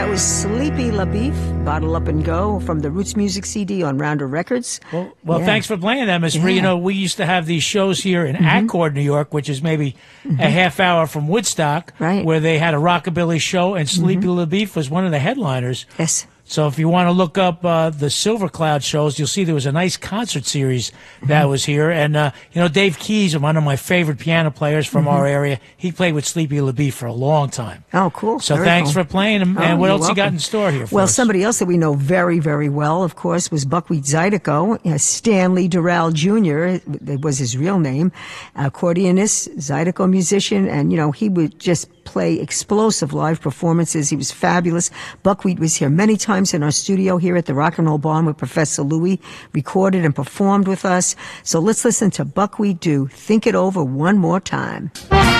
That was Sleepy LaBeef, Bottle Up and Go, from the Roots Music CD on Rounder Records. Well, thanks for playing that, Miss Bree. You know, we used to have these shows here in Accord, New York, which is maybe a half hour from Woodstock, where they had a rockabilly show, and Sleepy LaBeef was one of the headliners. Yes. So if you want to look up the Silver Cloud shows, you'll see there was a nice concert series that was here. And, you know, Dave Keys, one of my favorite piano players from our area, he played with Sleepy LaBeef for a long time. Oh, cool. So very thanks cool. for playing him. And what else you got in store here for Well, us? somebody else that we know very, very well, of course, was Buckwheat Zydeco. Stanley Doral Jr. was his real name. Accordionist, Zydeco musician. And, you know, he would just play explosive live performances. He was fabulous. Buckwheat was here many times in our studio here at the Rock and Roll Barn with Professor Louie, recorded and performed with us. So let's listen to Buckwheat do Think It Over one more time.